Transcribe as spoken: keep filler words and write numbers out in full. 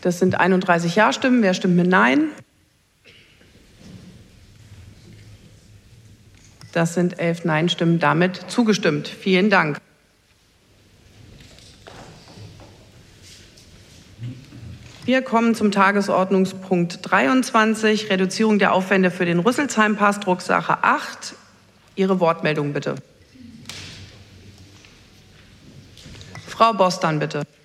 Das sind einunddreißig Ja-Stimmen. Wer stimmt mit Nein? Das sind elf Nein-Stimmen, damit zugestimmt. Vielen Dank. Wir kommen zum Tagesordnungspunkt dreiundzwanzig, Reduzierung der Aufwände für den Rüsselsheim-Pass, Drucksache acht. Ihre Wortmeldung bitte. Frau Bostan, bitte.